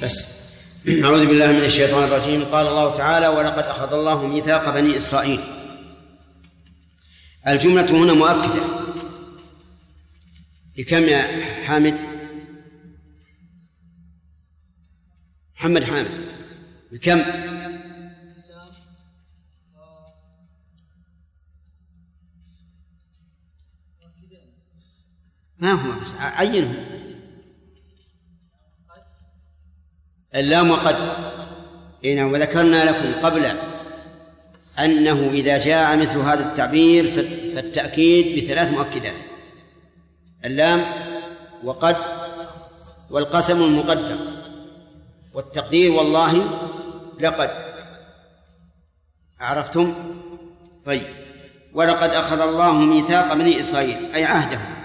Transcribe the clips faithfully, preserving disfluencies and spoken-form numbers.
بس. أعوذ بالله من الشيطان الرجيم. قال الله تعالى: ولقد أخذ الله ميثاق بني إسرائيل. الجملة هنا مؤكدة بكم يا حامد؟ محمد حامد بكم؟ ما هو بس عينه. اللام وقد. إيه، وذكرنا لكم قبل أنه إذا جاء مثل هذا التعبير فالتأكيد بثلاث مؤكدات: اللام وقد والقسم المقدر والتقدير والله لقد. عرفتم؟ طيب. ولقد أخذ الله ميثاق بني إسرائيل أي عهدهم.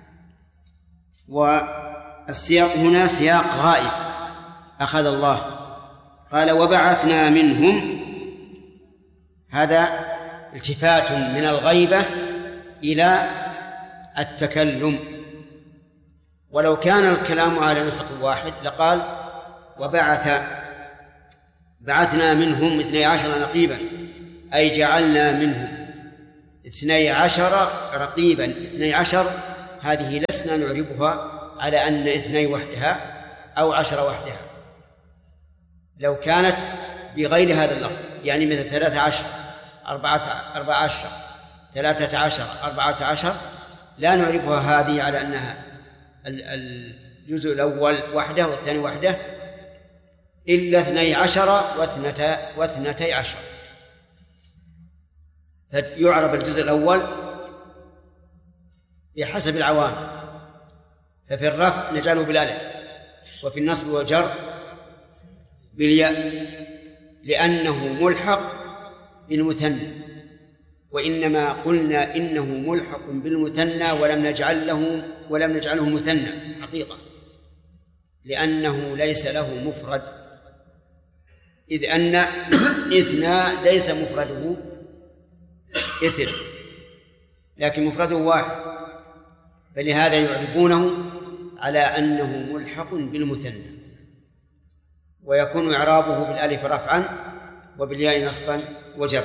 والسياق هنا سياق غائب. أخذ الله، قال: وبعثنا منهم. هذا التفات من الغيبة إلى التكلم. ولو كان الكلام على نسق واحد لقال: وبعث بعثنا منهم اثني عشر نقيبا، أي جعلنا منهم اثني عشر رقيبا. اثني عشر هذه لسنا نعربها على أن اثني وحدها أو عشر وحدها. لو كانت بغير هذا اللفظ، يعني مثل ثلاثة عشر، أربعة أربعة عشر، ثلاثة عشر، أربعة عشر، لا نعربها هذه على أنها الجزء الأول وحده والثاني وحده، إلا اثني عشر واثنتا واثنتي عشر. فيعرب الجزء الأول بحسب العوامل، ففي الرفع نجعله بالألف، وفي النصب والجر بالياء، لأنه ملحق بالمثنى. وإنما قلنا إنه ملحق بالمثنى ولم نجعل له ولم نجعله مثنى حقيقة، لأنه ليس له مفرد، إذ أن إثنى ليس مفرده إثر، لكن مفرده واحد، فلهذا يعربونه على أنه ملحق بالمثنى، ويكون إعرابه بالألف رفعا وبالياء نصبا وجرا.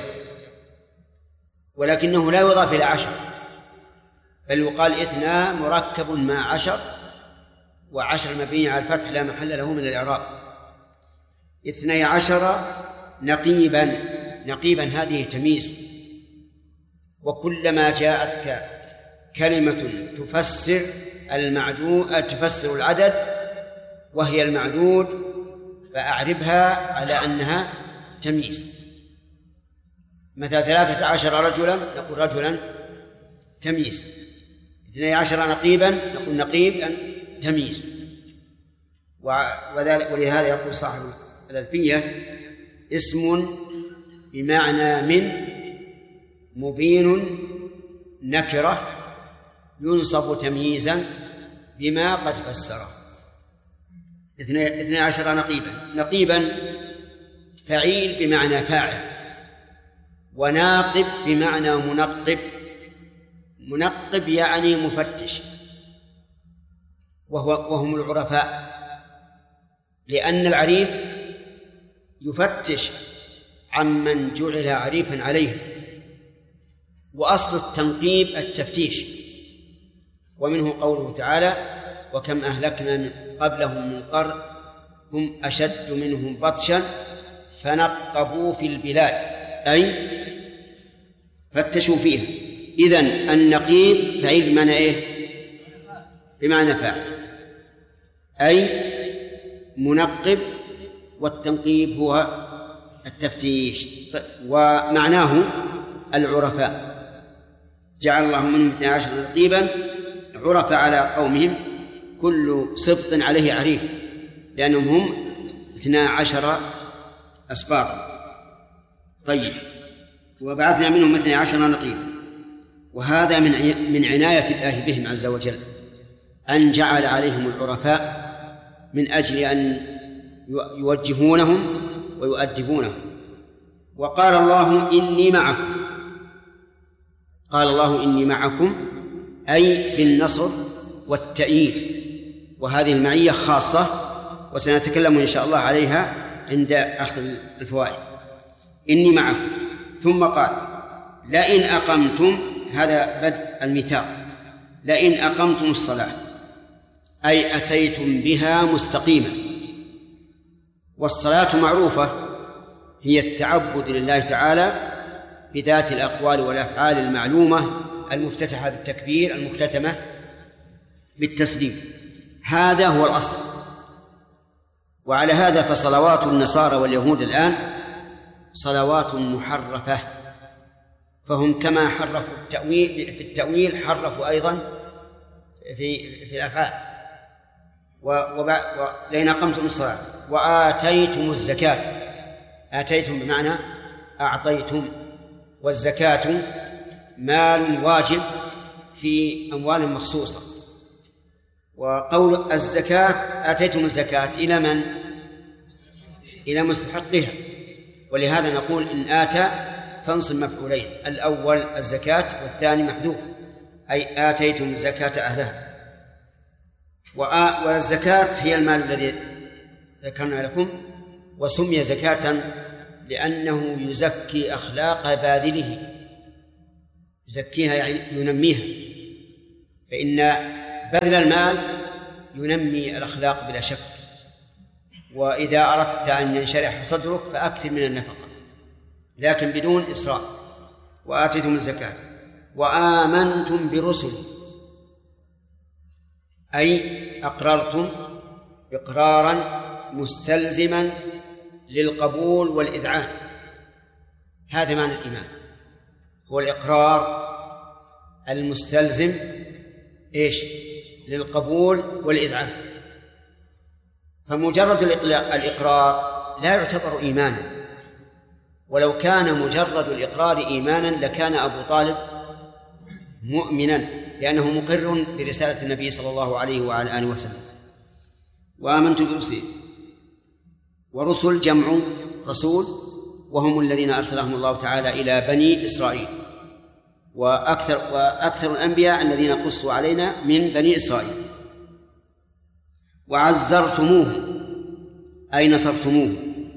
ولكنه لا يضاف إلى عشر، بل يقال اثنا مركب مع عشر، وعشر مبني على الفتح لا محل له من الإعراب. اثني عشر نقيبا. نقيبا هذه تمييز، وكلما جاءتك كلمة تفسر المعدود تفسر العدد وهي المعدود فأعربها على أنها تمييز. مثلا ثلاثة عشر رجلا نقول رجلا تمييز، اثني عشر نقيبا نقول نقيب تمييز. وذلك ولهذا يقول صاحب الألفية: اسم بمعنى من مبين نكرة ينصب تمييزا بما قد فسره. اثني عشر نقيبا. نقيبا فعيل بمعنى فاعل، وناقب بمعنى منقب. منقب يعني مفتش، وهو وهم العرفاء، لأن العريف يفتش عمن جعل عريفا عليه، وأصل التنقيب التفتيش. ومنه قوله تعالى: وكم أهلكنا من قبلهم من قرن هم أشد منهم بطشا فنقبوا في البلاد، أي فتشوا فيها. إذن النقيب فعيل بمعنى إيه؟ بمعنى فاعل، أي منقب، والتنقيب هو التفتيش، ومعناه العرفاء. جعل الله منهم اثني عشر نقيبا عرف على قومهم، كل سبط عليه عريف، لأنهم هم اثنا عشر أسباطا. طيب. وبعثنا منهم اثني عشر نقيب، وهذا من من عناية الله بهم عز وجل، أن جعل عليهم العرفاء من أجل أن يوجهونهم ويؤدبونهم. وقال الله: إني معكم. قال الله: إني معكم، أي بالنصر والتأييد، وهذه المعية خاصة وسنتكلم إن شاء الله عليها عند أخذ الفوائد. إني معكم. ثم قال لئن أقمتم، هذا بدء الميثاق، لئن أقمتم الصلاة أي أتيتم بها مستقيمة. والصلاة معروفة هي التعبد لله تعالى بذات الأقوال والأفعال المعلومة المفتتحة بالتكبير المختتمة بالتسليم، هذا هو الأصل. وعلى هذا فصلوات النصارى واليهود الآن صلوات محرفة، فهم كما حرفوا التأويل في التأويل حرفوا أيضا في في الأفعال. ولئن أقمتم الصلاة وآتيتم الزكاة، آتيتم بمعنى أعطيتم، والزكاة مال واجب في أموال مخصوصة. وقول الزكاة آتيتم الزكاة إلى من؟ إلى مستحقها. ولهذا نقول إن آتى تنصب مفعولين، الأول الزكاة والثاني محذوف، أي آتيتم الزكاة أهلها. والزكاة هي المال الذي ذكرنا لكم، وسمي زكاة لأنه يزكي أخلاق باذله، يزكيها يعني ينميها، فإن بذل المال ينمي الأخلاق بلا شك. وإذا أردت أن ينشرح صدرك فأكثر من النفقة لكن بدون إسراف. وآتيتم الزكاة وآمنتم برسلي أي أقررتم إقرارا مستلزما للقبول والإذعان. هذا معنى الإيمان، هو الإقرار المستلزم إيش؟ للقبول والإذعان. فمجرد الإقرار لا يعتبر إيمانا، ولو كان مجرد الإقرار إيمانا لكان أبو طالب مؤمنا، لأنه مقر برسالة النبي صلى الله عليه وعلى آله وسلم. وآمنتم برسله، ورسل جمع رسول، وهم الذين أرسلهم الله تعالى إلى بني إسرائيل، وأكثر, وأكثر الأنبياء الذين قصوا علينا من بني إسرائيل. وعزرتموه أي نصرتموه،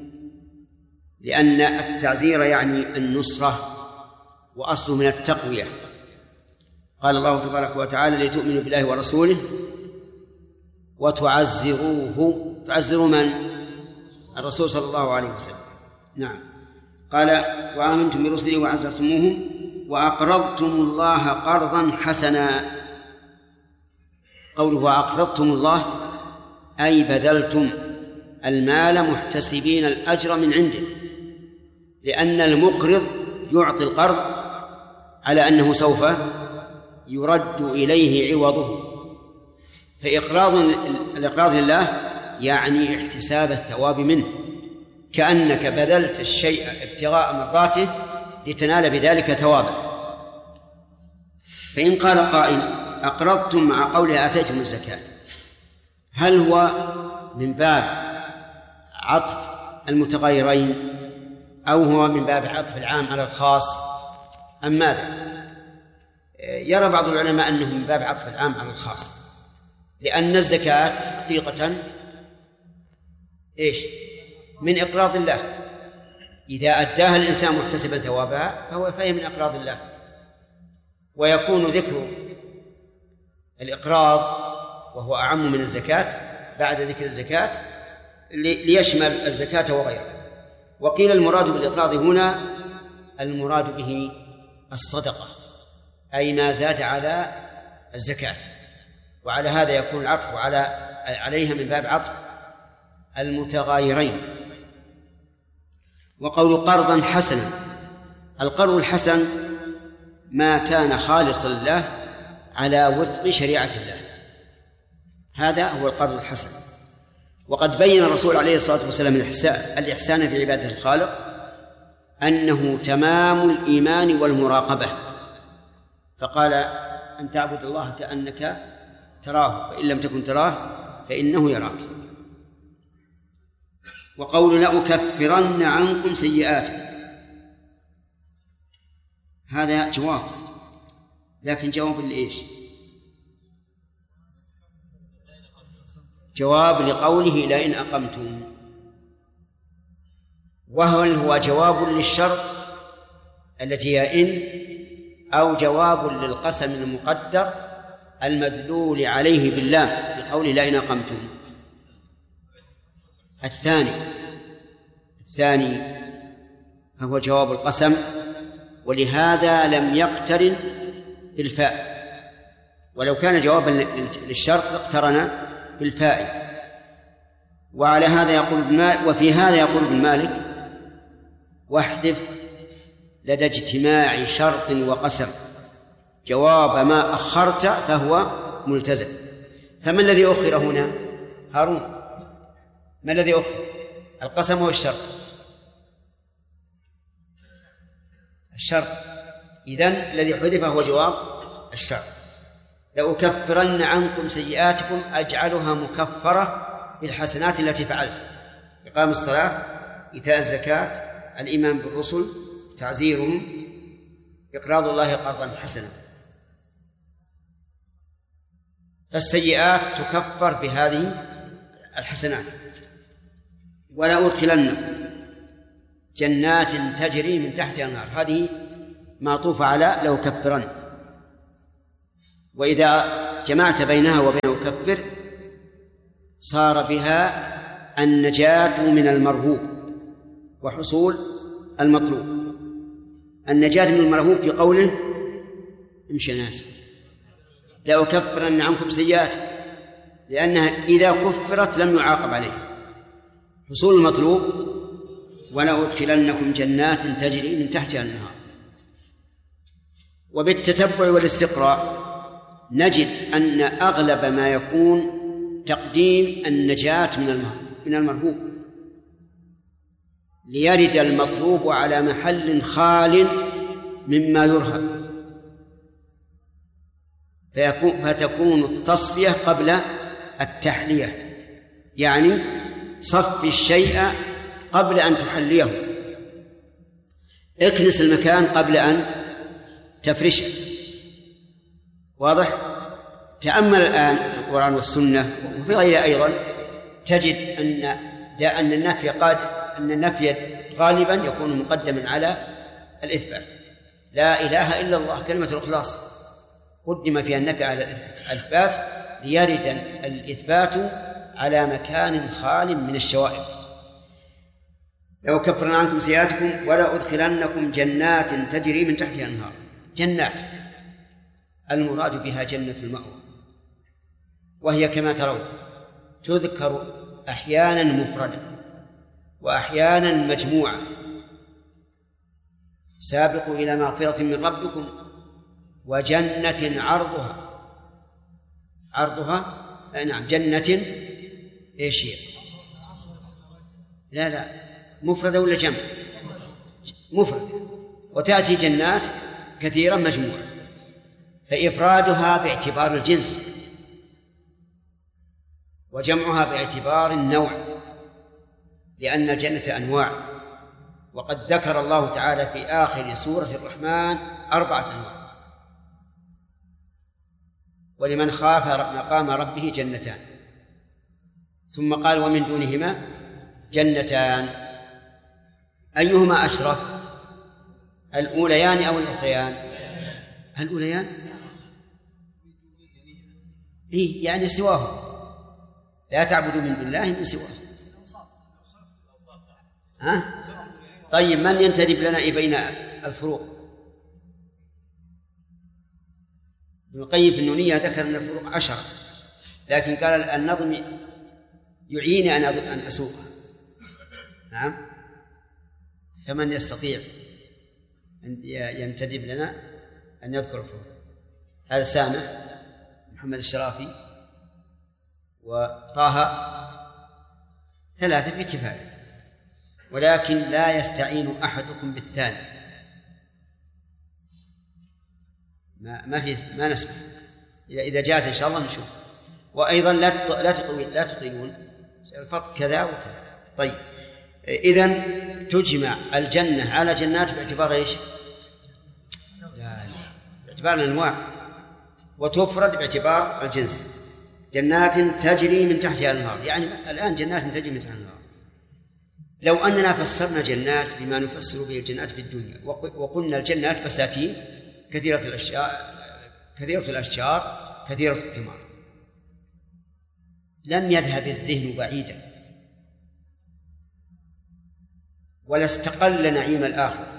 لأن التعزير يعني النصرة، وأصله من التقوية. قال الله تبارك وتعالى لتؤمنوا بالله ورسوله وتعزروه. تعزروا من؟ الرسول صلى الله عليه وسلم. نعم. قال وآمنتم برسله وعزرتموهم وأقرضتم الله قرضا حسنا. قوله وأقرضتم الله أي بذلتم المال محتسبين الأجر من عنده، لأن المقرض يعطي القرض على أنه سوف يرد إليه عوضه. فإقراض الإقراض لله يعني احتساب الثواب منه، كأنك بذلت الشيء ابتغاء مرضاته لتنال بذلك ثوابا. فإن قال قائل أقرضتم مع قوله آتيتم الزكاة، هل هو من باب عطف المتغيرين أو هو من باب عطف العام على الخاص أم ماذا؟ يرى بعض العلماء أنه من باب عطف العام على الخاص، لأن الزكاة حقيقة إيش؟ من إقراض الله، إذا أداها الإنسان محتسبا ثوابها فهو فهي من إقراض الله. ويكون ذكر الإقراض وهو أعم من الزكاة بعد ذكر الزكاة ليشمل الزكاة وغيرها. وقيل المراد بالإقراض هنا المراد به الصدقة، أي ما زاد على الزكاة، وعلى هذا يكون العطف على عليها من باب عطف المتغايرين. وقول قرضا حسنا، القرض الحسن ما كان خالصا لله على وفق شريعة الله، هذا هو القرض الحسن. وقد بين الرسول عليه الصلاة والسلام الإحسان في عبادة الخالق أنه تمام الإيمان والمراقبة، فقال أن تعبد الله كأنك تراه فإن لم تكن تراه فإنه يراك. وقول لأكفرن عنكم سيئاتكم، هذا جواب، لكن جواب لإيش؟ جواب لقوله لئن أقمتم، وهل هو جواب للشرط التي هي إن، أو جواب للقسم المقدر المدلول عليه باللام في قوله لئن أقمتم؟ الثاني الثاني فهو جواب القسم، ولهذا لم يقترن بالفاء، ولو كان جوابا للشرط اقترن بالفاء. وعلى هذا يقول ابن مالك، وفي هذا يقول ابن مالك واحذف لدى اجتماع شرط وقسم جواب ما أخرت فهو ملتزم. فما الذي أخر هنا؟ هارون، ما الذي أخر؟ القسم هو الشرط، الشرط إذن الذي حذف هو جواب الشرط. لأكفرن عنكم سيئاتكم أجعلها مكفرة بالحسنات التي فعلت: إقام الصلاة، إيتاء الزكاة، الإيمان بالرسل، تعزيرهم، إقراض الله قرضا حسنا. فالسيئات تكفر بهذه الحسنات. ولا أدخلنكم جنات تجري من تحتها الأنهار، هذه معطوفة على لو كفرن، وإذا جمعت بينها وبين أكفر صار بها النجاة من المرهوب وحصول المطلوب. النجاة من المرهوب في قوله امشي ناس لأكفرن عنكم سيئاتكم، لأنها إذا كفرت لم يعاقب عليها. حصول المطلوب ولا أدخلنكم جنات تجري من تحتها الأنهار. وبالتتبع والاستقراء نجد أن أغلب ما يكون تقديم النجاة من المرهوب ليرد المطلوب على محل خال مما يرهب، فتكون التصفية قبل التحلية، يعني صف الشيء قبل أن تحليه، اكنس المكان قبل أن تفرشه. واضح؟ تأمل الآن في القرآن والسنة وفي غيرها أيضا تجد أن أن النفي قاد أن النفي غالبا يكون مقدما على الإثبات. لا إله إلا الله كلمة الإخلاص قدم فيها النفي على الإثبات ليرد الإثبات على مكان خال من الشوائب. لو كفرنا عنكم سيئاتكم ولا أدخلنكم جنات تجري من تحتها الأنهار. جنات المراد بها جنة المأوى، وهي كما ترون تذكر أحيانا مفردة وأحيانا مجموعة. سابقوا إلى مغفرة من ربكم وجنة عرضها عرضها نعم جنة إيش هي؟ لا لا مفردة ولا جمع؟ مفردة. وتأتي جنات كثيرا مجموعة، فإفرادها باعتبار الجنس وجمعها باعتبار النوع، لأن الجنة أنواع، وقد ذكر الله تعالى في آخر سورة الرحمن أربعة أنواع: ولمن خاف مقام ربه جنتان، ثم قال ومن دونهما جنتان. أيهما أشرف، الأوليان أو الأخريان؟ الأوليان إيه يعني سواهم، لا تعبدوا من دون الله من سواه. ها؟ طيب من ينتدب لنا بين الفروق؟ ابن القيم في النونية ذكر أن الفروق عشرة، لكن قال النظم يعيني أن أسوقها. نعم، فمن يستطيع أن ينتدب لنا أن يذكر الفروق؟ هذا سامح محمد الشرافي وطه، ثلاثة في كفاية، ولكن لا يستعين أحدكم بالثاني، ما ما في ما نسمع. إذا جاءت إن شاء الله نشوف. وأيضا لا لا تطيلون لا تطيلون الفرق كذا وكذا. طيب إذن تجمع الجنة على جنات باعتبار إيش؟ لا لا باعتبار الأنواع، وتفرد باعتبار الجنس. جنات تجري من تحتها الأنهار، يعني الآن جنات تجري من تحتها الأنهار. لو أننا فسرنا جنات بما نفسر به الجنات في الدنيا وقلنا الجنات بساتين كثيرة الأشجار كثيرة الأشجار كثيرة الثمار، لم يذهب الذهن بعيدا ولا استقل نعيم الآخرة.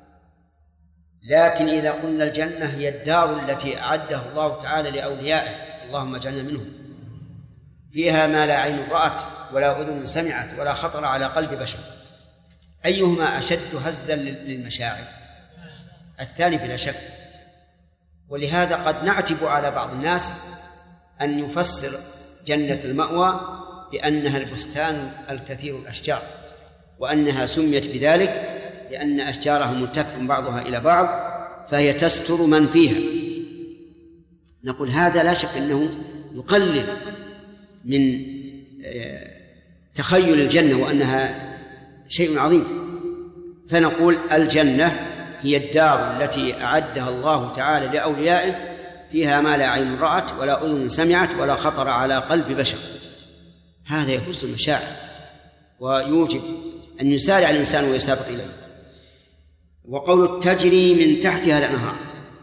لكن إذا قلنا الجنة هي الدار التي أعدها الله تعالى لأوليائه، اللهم اجعلنا منهم، فيها ما لا عين رأت ولا أذن سمعت ولا خطر على قلب بشر، أيهما أشد هزا للمشاعر؟ الثاني بلا شك. ولهذا قد نعتب على بعض الناس أن يفسر جنة المأوى بأنها البستان الكثير الأشجار، وأنها سميت بذلك لأن أشجارها ملتف بعضها إلى بعض فهي تستر من فيها. نقول هذا لا شك أنه يقلل من تخيل الجنة وأنها شيء عظيم. فنقول الجنة هي الدار التي أعدها الله تعالى لأوليائه، فيها ما لا عين رأت ولا أذن سمعت ولا خطر على قلب بشر. هذا يهز المشاعر ويوجب أن يسارع الإنسان ويسابق إليه. وقول تجري من تحتها الأنهار،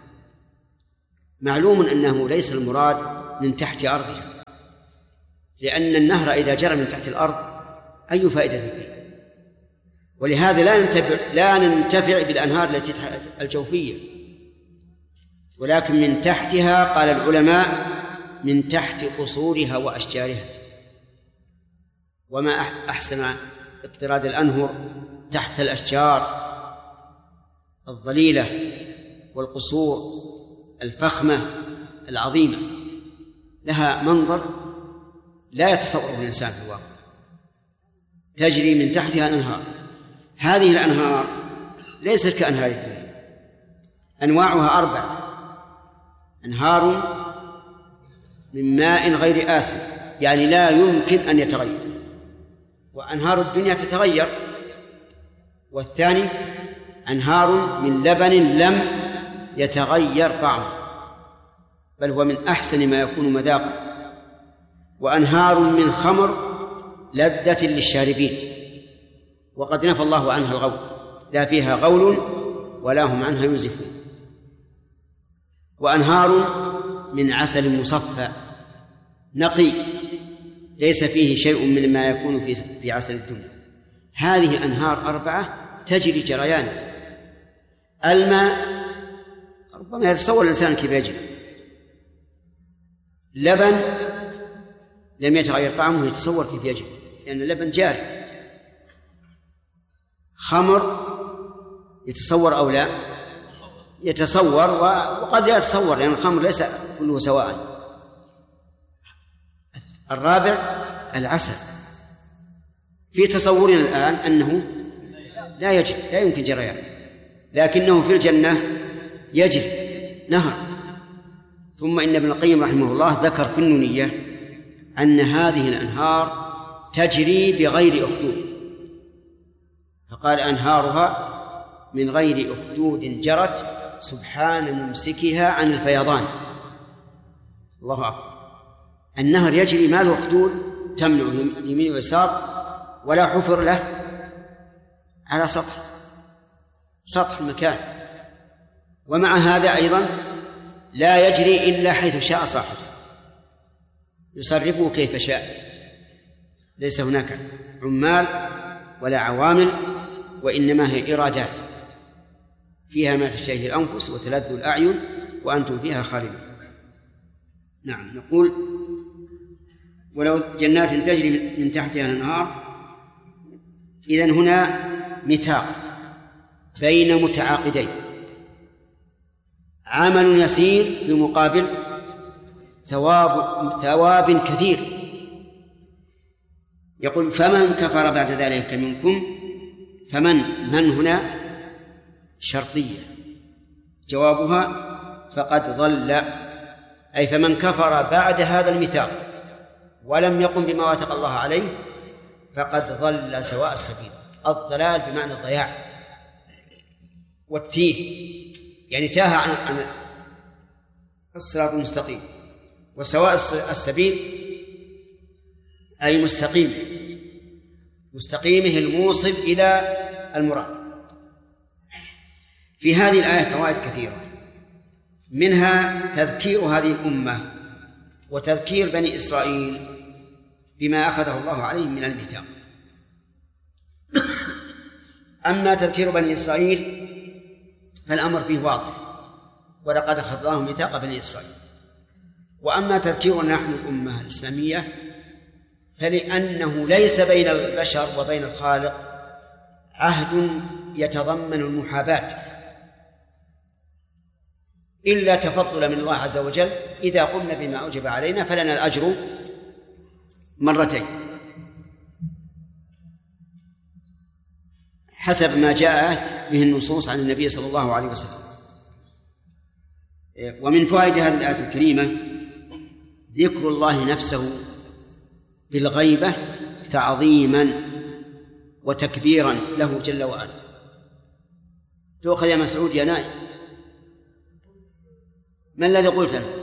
معلوم أنه ليس المراد من تحت أرضها، لأن النهر إذا جرى من تحت الأرض أي فائدة فيه؟ ولهذا لا ننتفع, لا ننتفع بالأنهار التي الجوفية، ولكن من تحتها. قال العلماء من تحت قصورها وأشجارها. وما أحسن اضطراد الأنهر تحت الأشجار الظليلة والقصور الفخمة العظيمة، لها منظر لا يتصوره الإنسان في الواقع. تجري من تحتها الأنهار. هذه الأنهار ليست كأنهار الدنيا، أنواعها أربع: أنهار من ماء غير آسن، يعني لا يمكن أن يتغير، وأنهار الدنيا تتغير. والثاني أنهار من لبن لم يتغير طعمه بل هو من أحسن ما يكون مذاقا. وأنهار من خمر لذة للشاربين، وقد نفى الله عنها الغول، لا فيها غول ولا هم عنها ينزفون. وأنهار من عسل مصفى نقي ليس فيه شيء من ما يكون في في عسل الدنيا. هذه أنهار أربعة تجري جريان. الماء ربما يتصور الإنسان كيف يجري. لبن لم يتغير طعمه يتصور كيف يجري لأن اللبن جاري. خمر يتصور أو لا يتصور، وقد لا يتصور لأن الخمر ليس كله سواء. الرابع العسل، في تصورنا الآن أنه لا يجري، لا يمكن جريان، لكنه في الجنة يجري نهر. ثم إن ابن القيم رحمه الله ذكر في النونية أن هذه الأنهار تجري بغير أخدود، فقال أنهارها من غير أخدود جرت سبحان ممسكها عن الفيضان. الله أكبر. النهر يجري ما له أخدود تمنع يمين ويسار ولا حفر له على سطح سطح المكان. ومع هذا أيضا لا يجري إلا حيث شاء صاحبه، يصرفه كيف شاء، ليس هناك عمال ولا عوامل، وإنما هي إرادات فيها ما تشتهيه الأنفس وتلذ الأعين وأنتم فيها خالدون. نعم. نقول ولو جنات تجري من تحتها الأنهار، إذن هنا ميثاق بين متعاقدين، عمل يسير في مقابل ثواب ثواب كثير. يقول فمن كفر بعد ذلك منكم، فمن من هنا شرطية، جوابها فقد ضل، أي فمن كفر بعد هذا الميثاق ولم يقم بما وافق الله عليه فقد ضل سواء السبيل. الضلال بمعنى الضياع والتيه، يعني تاه عن الصراط المستقيم. وسواء السبيل أي مستقيمه مستقيمه الموصل إلى المراد. في هذه الآية فوائد كثيرة، منها تذكير هذه الأمة وتذكير بني إسرائيل بما أخذه الله عليهم من الميثاق. أما تذكير بني إسرائيل فالأمر فيه واضح، ولقد أخذ الله ميثاق بني إسرائيل. وأما تذكيرنا نحن الأمة الإسلامية فلأنه ليس بين البشر وبين الخالق عهد يتضمن المحاباة إلا تفضل من الله عز وجل. إذا قمنا بما أوجب علينا فلنا الأجر مرتين حسب ما جاءت به النصوص عن النبي صلى الله عليه وسلم. ومن فوائد هذه الآية الكريمة ذكر الله نفسه بالغيبة تعظيما وتكبيرا له جل وعلا. تؤخذ يا مسعود يا نائم، ما الذي قلت له؟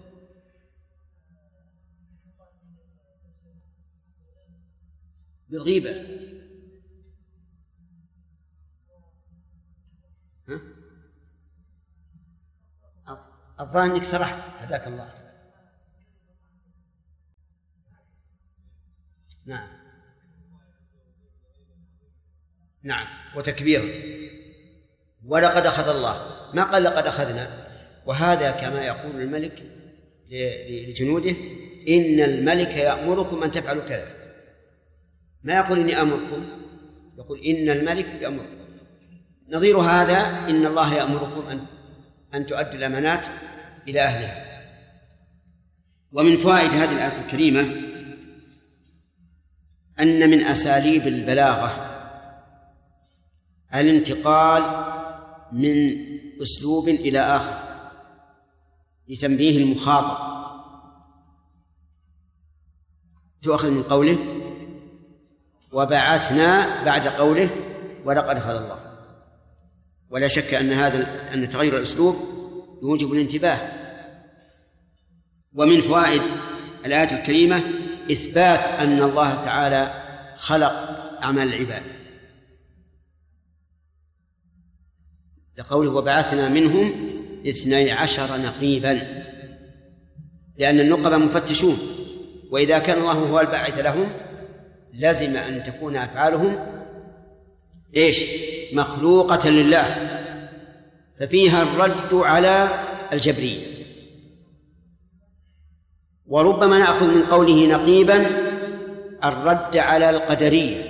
بالغيبة. ها؟ الظاهر انك سرحت، هداك الله. نعم نعم وتكبيرا. ولقد أخذ الله، ما قال لقد أخذنا. وهذا كما يقول الملك لجنوده إن الملك يأمركم أن تفعلوا كذا، ما يقول إني أمركم، يقول إن الملك يأمركم. نظير هذا إن الله يأمركم أن أن تؤدوا الأمانات إلى أهلها. ومن فوائد هذه الآية الكريمة أن من أساليب البلاغة الانتقال من أسلوب إلى آخر لتنبيه المخاطب. تؤخذ من قوله وبعثنا بعد قوله ولقد أخذ الله. ولا شك أن هذا أن تغير الأسلوب يوجب الانتباه. ومن فوائد الآية الكريمة إثبات أن الله تعالى خلق أعمال العباد لقوله وبعثنا منهم اثني عشر نقيبا، لأن النقبة مفتشون، وإذا كان الله هو الباعث لهم لازم أن تكون أفعالهم إيش؟ مخلوقة لله، ففيها الرد على الجبرية. وربما نأخذ من قوله نقيبا الرد على القدرية،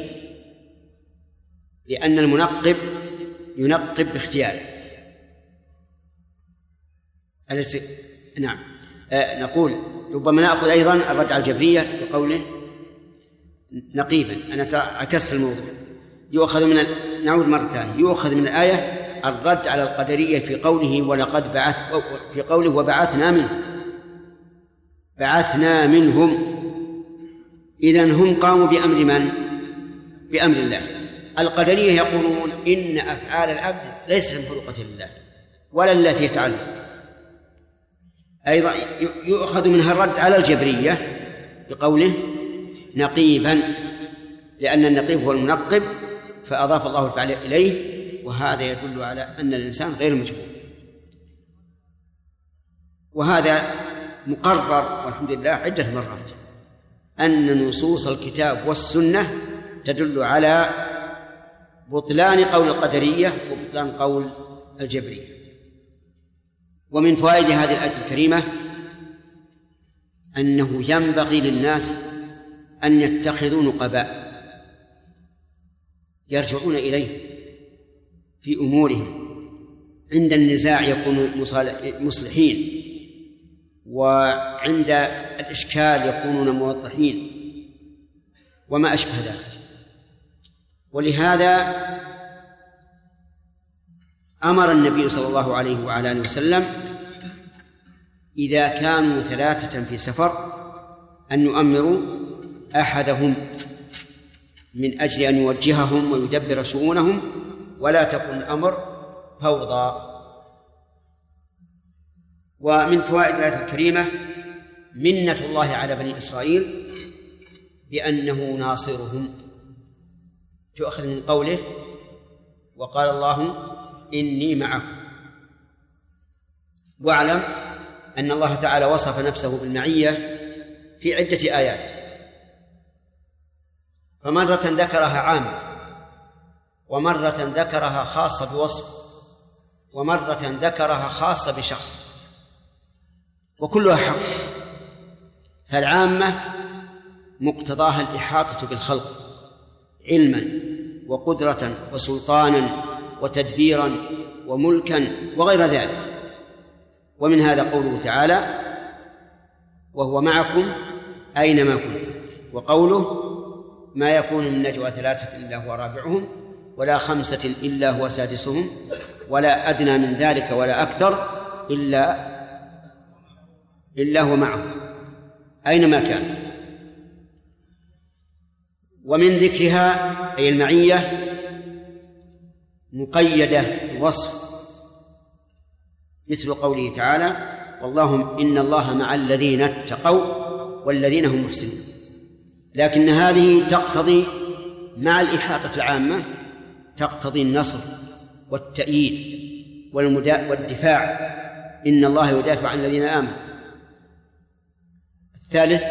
لأن المنقب ينقب باختياره. نعم آه نقول ربما نأخذ أيضا الرد على الجبرية في قوله نقيبا. أنا عكست الموضوع. يؤخذ من ال... نعود مرة ثانية. يؤخذ من الآية الرد على القدرية في قوله ولقد بعث، في قوله وبعثنا منهم، بعثنا منهم. إذن هم قاموا بأمر من؟ بأمر الله. القدرية يقولون إن أفعال العبد ليست مخلوقة لله ولا لله في تعلق. أيضا يؤخذ منها الرد على الجبرية بقوله نقيبا، لأن النقيب هو المنقب فأضاف الله الفعل إليه، وهذا يدل على أن الإنسان غير مجبور. وهذا مقرر والحمد لله عدة مرات أن نصوص الكتاب والسنة تدل على بطلان قول القدرية وبطلان قول الجبرية. ومن فوائد هذه الآية الكريمة أنه ينبغي للناس أن يتخذوا نقباء يرجعون إليه في أمورهم، عند النزاع يكونوا مصلحين، وعند الإشكال يكونون موضحين، وما أشبه ذلك. ولهذا أمر النبي صلى الله عليه وعلى آله وسلم إذا كانوا ثلاثة في سفر أن يؤمروا أحدهم من أجل أن يوجههم ويدبر شؤونهم، ولا تكن الأمر فوضى. ومن فوائد الآية الكريمة منة الله على بني إسرائيل بأنه ناصرهم، تؤخذ من قوله وقال الله إني معكم. واعلم أن الله تعالى وصف نفسه بالمعية في عدة آيات، فمرة ذكرها عامة، ومرة ذكرها خاصة بوصف، ومرة ذكرها خاصة بشخص، وكلها حق. فالعامة مقتضاها الإحاطة بالخلق علما وقدرة وسلطانا وتدبيرا وملكا وغير ذلك. ومن هذا قوله تعالى وهو معكم أينما كنتم، وقوله ما يكون من نجوى ثلاثة إلا هو رابعهم ولا خمسة إلا هو سادسهم ولا أدنى من ذلك ولا أكثر إلا إلا هو معهم أينما كان. ومن ذكرها أي المعية مقيدة بوصف، مثل قوله تعالى والله إن الله مع الذين اتقوا والذين هم محسنون. لكن هذه تقتضي مع الإحاطة العامة تقتضي النصر والتأييد والدفاع، إن الله يدافع عن الذين آمنوا. الثالث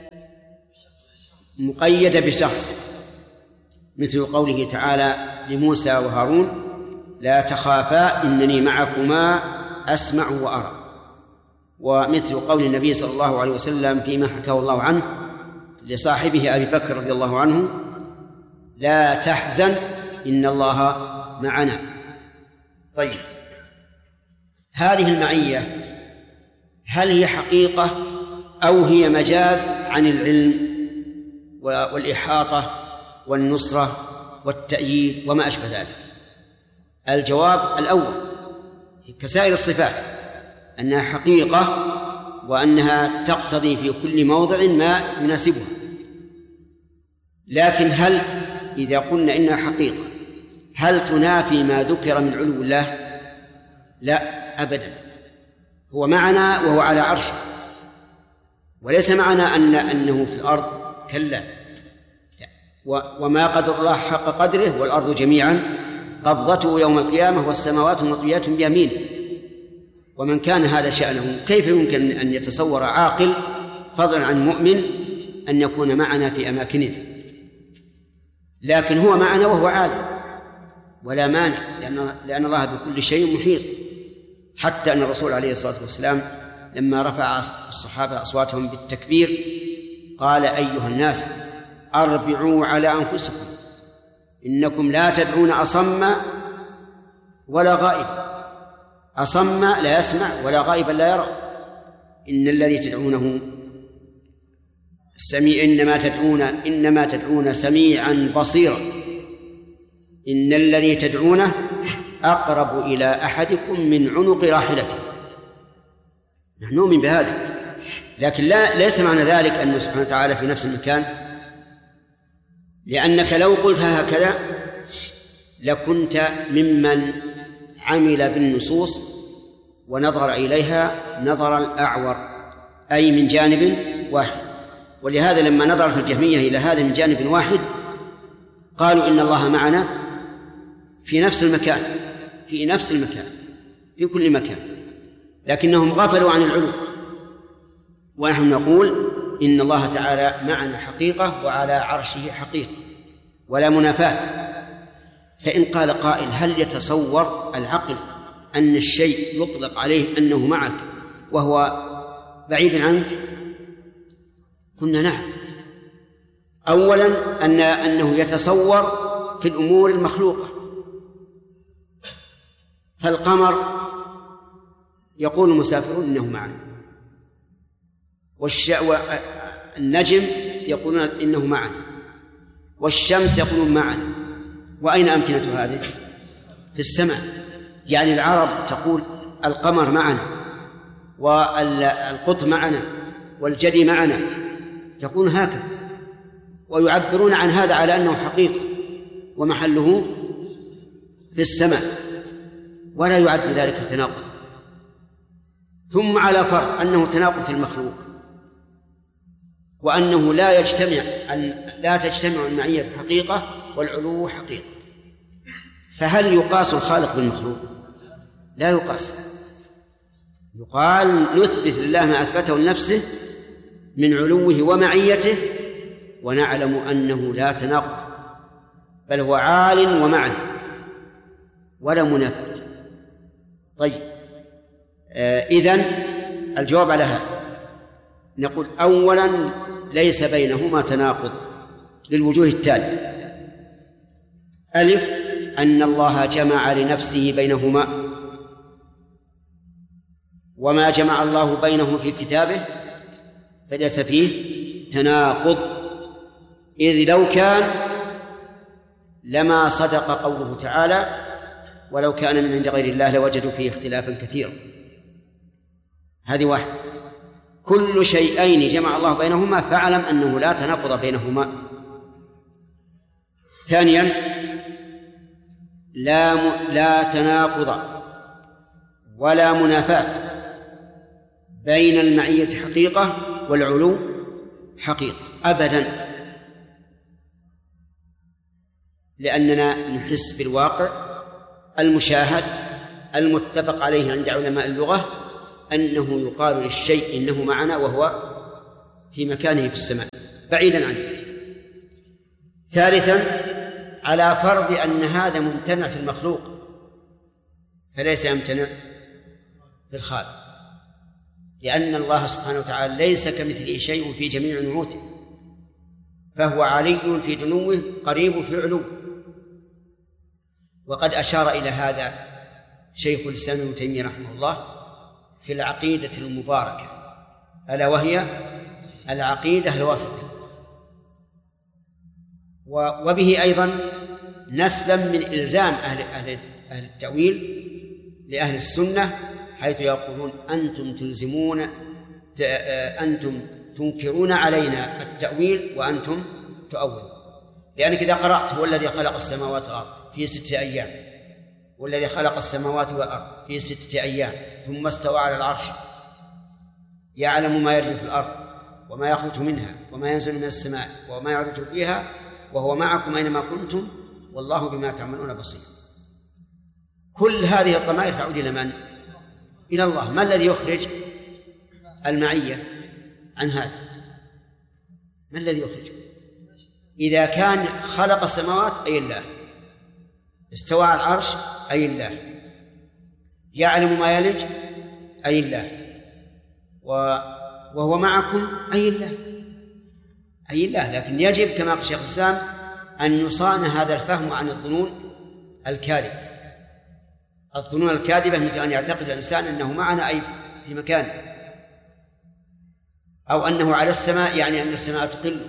مقيدة بشخص، مثل قوله تعالى لموسى وهارون لا تخافا إنني معكما أسمع وأرى. ومثل قول النبي صلى الله عليه وسلم فيما حكاه الله عنه لصاحبه أبي بكر رضي الله عنه لا تحزن إن الله معنا. طيب، هذه المعية هل هي حقيقة أو هي مجاز عن العلم والإحاطة والنصرة والتأييد وما أشبه ذلك؟ الجواب الأول كسائر الصفات أنها حقيقة وأنها تقتضي في كل موضع ما يناسبها. لكن هل إذا قلنا إنها حقيقة هل تنافي ما ذكر من علو الله؟ لا أبدا، هو معنا وهو على عرشه، وليس معنا أن أنه في الأرض، كلا، وما قدر الله حق قدره والأرض جميعا قبضته يوم القيامة والسماوات مطويات بيمينه. ومن كان هذا شأنه كيف يمكن أن يتصور عاقل فضلا عن مؤمن أن يكون معنا في أماكنه؟ لكن هو معنا وهو عالم ولا مانع، لأن, لأن الله بكل شيء محيط. حتى أن الرسول عليه الصلاة والسلام لما رفع الصحابة أصواتهم بالتكبير قال أيها الناس أربعوا على أنفسكم إنكم لا تدعون أصم ولا غائب. أصم لا يسمع ولا غائبا لا يرى. إن الذي تدعونه السميع إنما تدعون إنما تدعون سميعا بصيرا. إن الذي تدعونه أقرب إلى أحدكم من عنق راحلته. نحن نؤمن بهذا، لكن لا ليس معنى ذلك أنه سبحانه وتعالى في نفس المكان، لأنك لو قلتها هكذا لكنت ممن عمل بالنصوص ونظر إليها نظر الأعور، أي من جانب واحد. ولهذا لما نظرت الجهمية إلى هذا من جانب واحد قالوا إن الله معنا في نفس المكان في نفس المكان في كل مكان، لكنهم غفلوا عن العلو. ونحن نقول إن الله تعالى معنا حقيقة وعلى عرشه حقيقة ولا منافاة. فإن قال قائل هل يتصور العقل أن الشيء يطلق عليه أنه معك وهو بعيد عنك؟ قلنا نعم. أولا أن أنه يتصور في الأمور المخلوقة، فالقمر يقول المسافرون إنه معنا، والنجم يقولون إنه معنا، والشمس يقولون معنا. وأين أمكنة هذه؟ في السماء. يعني العرب تقول القمر معنا والقط معنا والجدي معنا، يقول هكذا، ويعبرون عن هذا على أنه حقيقة ومحله في السماء، ولا يعد ذلك تناقض. ثم على فرض أنه تناقض في المخلوق، وأنه لا يجتمع أن لا تجتمع المعية حقيقة والعلو حقيقة. فهل يقاس الخالق بالمخلوق؟ لا يقاس. يقال نثبت لله ما أثبته لنفسه من علوه ومعيته، ونعلم أنه لا تناقض، بل هو عال ومعنى ولا منافق. طيب، آه إذن الجواب على هذا نقول أولا ليس بينهما تناقض للوجوه التالية: ألف، أن الله جمع لنفسه بينهما، وما جمع الله بينه في كتابه فليس فيه تناقض، إذ لو كان لما صدق قوله تعالى: ولو كان من عند غير الله لوجدوا فيه اختلافا كثيرا. هذه واحد. كل شيئين جمع الله بينهما فاعلم أنه لا تناقض بينهما. ثانيا، لا م... لا تناقض ولا منافاة بين المعية حقيقة والعلو حقيقة أبدا، لأننا نحس بالواقع المشاهد المتفق عليه عند علماء اللغة أنه يقال للشيء إنه معنا وهو في مكانه في السماء بعيدا عنه. ثالثا، على فرض أن هذا ممتنع في المخلوق فليس يمتنع في الخالق، لأن الله سبحانه وتعالى ليس كمثله شيء في جميع نعوته، فهو علي في دنوه قريب في علو. وقد أشار إلى هذا شيخ الإسلام ابن تيمية رحمه الله في العقيدة المباركة، ألا وهي العقيدة الواسطة. وبه أيضا نسلم من إلزام أهل, أهل, أهل التأويل لأهل السنة، حيث يقولون أنتم تلزمون أنتم تنكرون علينا التأويل وأنتم تؤولون. لأنك إذا قرأت هو الذي خلق السماوات والأرض في ستة أيام، والذي خلق السماوات والأرض في ستة أيام ثم استوى على العرش، يعلم ما يرجو في الأرض وما يخرج منها وما ينزل من السماء وما يعرج فيها وهو معكم أينما كنتم والله بما تعملون بصير. كل هذه الضمائر تعود إلى من؟ إلى الله. ما الذي يخرج المعية عن هذا؟ ما الذي يخرجه؟ إذا كان خلق السماوات أي الله، استوى على العرش أي الله، يعلم ما يلج أي الله، وهو معكم أي الله أي الله. لكن يجب كما قال شيخ الإسلام أن يصان هذا الفهم عن الظنون الكاذبة. الظنون الكاذبة مثل أن يعتقد الإنسان أنه معنا أي في مكانه، أو أنه على السماء يعني أن السماء تقل،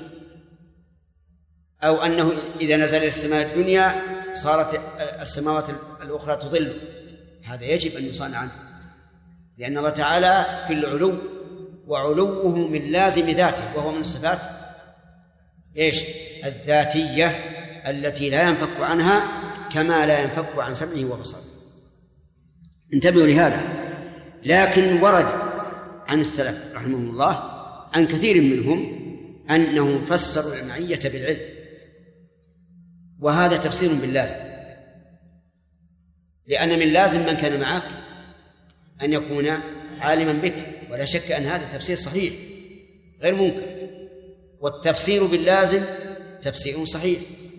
أو أنه إذا نزل إلى السماء الدنيا صارت السماوات الأخرى تظل. هذا يجب أن يصان عنه، لأن الله تعالى في العلو، وعلوه من لازم ذاته، وهو من الصفات إيش؟ الذاتية التي لا ينفك عنها كما لا ينفك عن سمعه وبصره. انتبهوا لهذا. لكن ورد عن السلف رحمهم الله عن كثير منهم أنهم فسروا المعية بالعلم، وهذا تفسير باللازم، لأن من لازم من كان معك أن يكون عالما بك، ولا شك أن هذا تفسير صحيح غير منكر. والتفسير باللازم تفسير صحيح،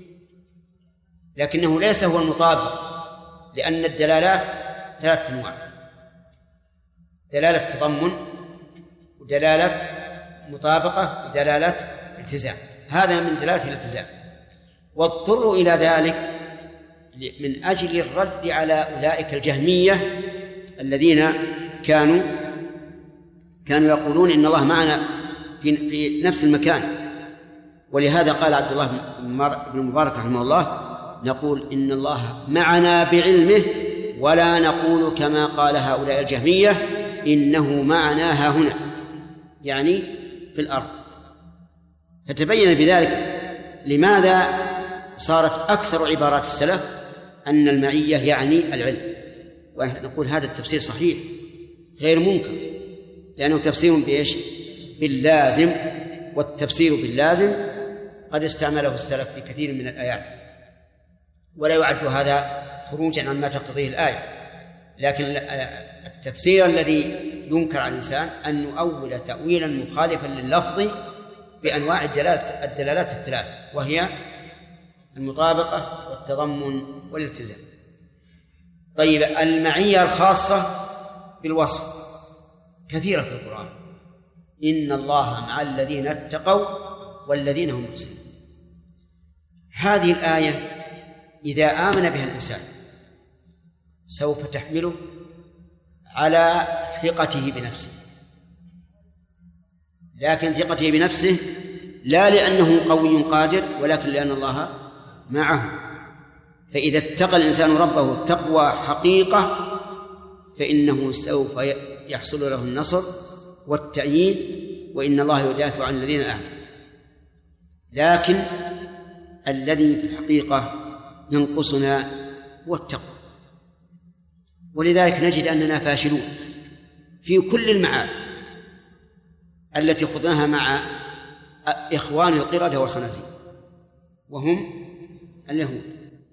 لكنه ليس هو المطابق، لأن الدلالات ثلاث أنواع: دلالة تضمن، ودلالة مطابقة، ودلالة التزام. هذا من دلالة الالتزام، واضطروا إلى ذلك من أجل الرد على أولئك الجهمية الذين كانوا كانوا يقولون إن الله معنا في في نفس المكان. ولهذا قال عبد الله بن المبارك رحمه الله: نقول إن الله معنا بعلمه، ولا نقول كما قال هؤلاء الجهمية إنه معنا ها هنا، يعني في الأرض. فتبين بذلك لماذا صارت أكثر عبارات السلف أن المعية يعني العلم. ونقول هذا التفسير صحيح غير منكر، لأنه تفسير بإيش؟ باللازم، والتفسير باللازم قد استعمله السلف في كثير من الآيات، ولا يعد هذا خروجا عما تقتضيه الآية، لكن التفسير الذي ينكر على الإنسان أن نؤول تأويلا مخالفا لللفظ بأنواع الدلالات, الدلالات الثلاث، وهي المطابقة والتضمن والالتزام. طيب، المعية الخاصة بالوصف كثيرة في القرآن. إن الله مع الذين اتقوا والذين هم محسنون. هذه الآية إذا آمن بها الإنسان سوف تحمله على ثقته بنفسه، لكن ثقته بنفسه لا لأنه قوي قادر، ولكن لأن الله معه. فإذا اتقى الإنسان ربه التقوى حقيقة فإنه سوف يحصل له النصر والتأييد، وإن الله يدافع عن الذين آمنوا. لكن الذي في الحقيقة ينقصنا هو التقوى، ولذلك نجد أننا فاشلون في كل المعارف التي خضناها مع إخوان القردة والخنازير وهم اليهود.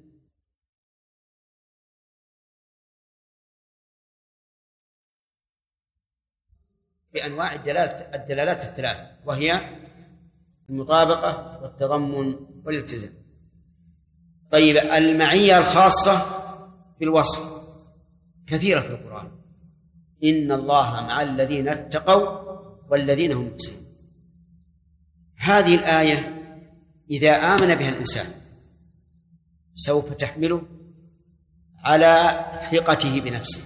بأنواع الدلالات, الدلالات الثلاث، وهي المطابقة والتضمن والالتزام. طيب، المعية الخاصة بالوصف كثيرة في القرآن. إن الله مع الذين اتقوا والذين هم محسنون. هذه الآية إذا آمن بها الإنسان سوف تحمله على ثقته بنفسه،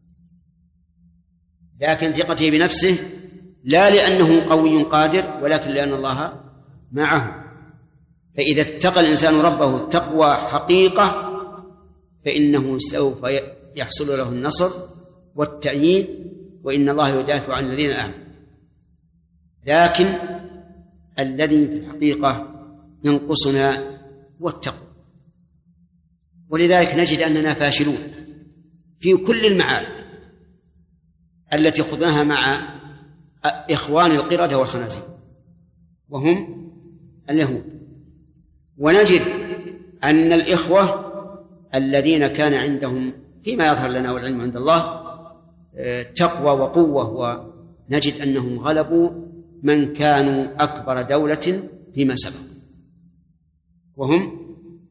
لكن ثقته بنفسه لا لأنه قوي قادر، ولكن لأن الله معه. فإذا اتقى الإنسان ربه التقوى حقيقة فإنه سوف يحصل له النصر والتأييد، وإن الله يدافع عن الذين آمنوا. لكن الذي في الحقيقة ينقصنا هو التقوى، ولذلك نجد أننا فاشلون في كل المعارف التي خضناها مع إخوان القردة والخنازير وهم اليهود. ونجد أن الإخوة الذين كان عندهم فيما يظهر لنا والعلم عند الله تقوى وقوة، ونجد أنهم غلبوا من كانوا أكبر دولة فيما سبق وهم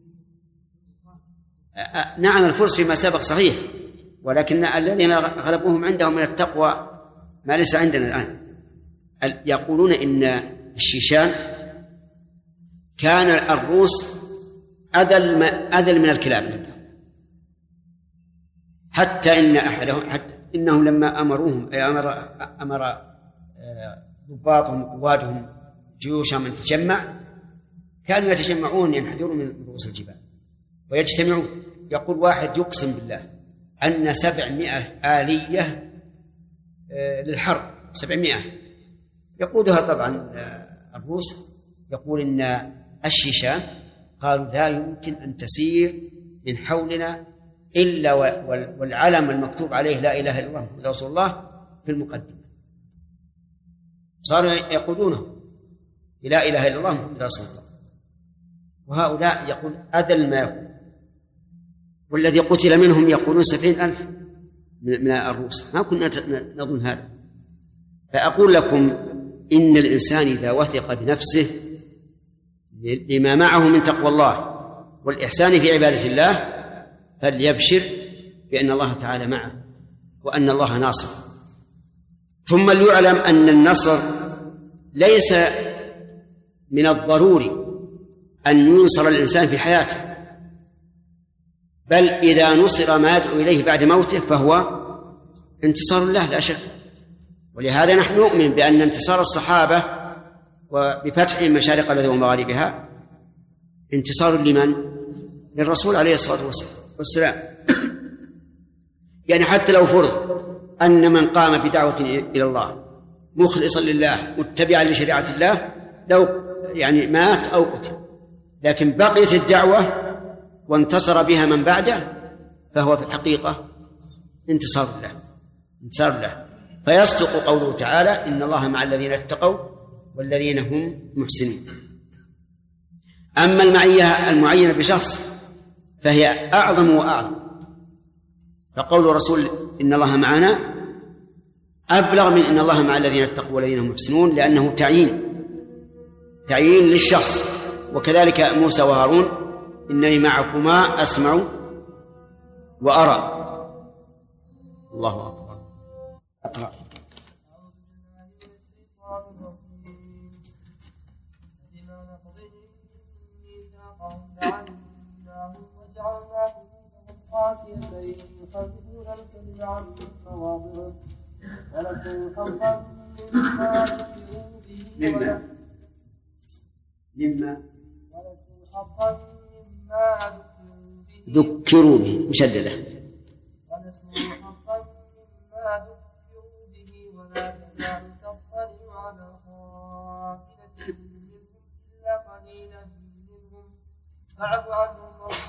نعم الفرس فيما سبق صحيح، ولكن الذين غلبوهم عندهم من التقوى ما ليس عندنا الآن. يقولون إن الشيشان كان الروس أذل أذل من الكلاب عندهم، حتى إن أحدهم حتى إنهم لما أمروهم أي أمر أمر ضباطهم وقوادهم جيوشهم أن تتجمع، كانوا يتجمعون ينحدرون من رؤوس الجبال ويجتمعون. يقول واحد يقسم بالله أن سبعمائة آلية للحرب، سبعمائة يقودها طبعا الروس. يقول إن الشيشان قالوا لا يمكن أن تسير من حولنا إلا والعلم المكتوب عليه لا إله إلا الله محمد رسول الله في المقدمة. صاروا يقولونه لا إله إلا الله محمد رسول الله، وهؤلاء يقول أذل ما يقول. والذي قتل منهم يقولون سبعين ألف من الروس، ما كنا نظن هذا. فأقول لكم إن الإنسان إذا وثق بنفسه لما معه من تقوى الله والإحسان في عبادة الله فليبشر بأن الله تعالى معه وأن الله ناصر. ثم ليعلم أن النصر ليس من الضروري أن ينصر الإنسان في حياته، بل إذا نصر ما يدعو إليه بعد موته فهو انتصار الله لا شك. ولهذا نحن نؤمن بأن انتصار الصحابة وبفتح مشارق الأرض ومغاربها انتصار لمن؟ للرسول عليه الصلاة والسلام. يعني حتى لو فرض أن من قام بدعوة إلى الله مخلصا لله متبعا لشريعة الله لو يعني مات أو قتل، لكن بقيت الدعوة وانتصر بها من بعده فهو في الحقيقة انتصار الله انتصار الله. فيصدق قوله تعالى إن الله مع الذين اتقوا والذين هم محسنون. أما المعية المعينة بشخص فهي أعظم وأعظم، فقول رسول إن الله معنا أبلغ من إن الله مع الذين اتقوا والذين هم محسنون، لأنه تعيين تعيين للشخص. وكذلك موسى وهارون إنني معكما أسمع وأرى. الله أكبر. أقرأ. مما مما ذكروا به مشددة